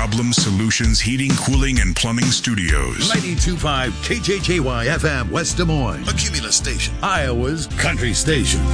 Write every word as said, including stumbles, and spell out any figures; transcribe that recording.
Problem Solutions Heating, Cooling, and Plumbing Studios. ninety-two point five K J J Y F M, West Des Moines. A Cumulus station. Iowa's country station.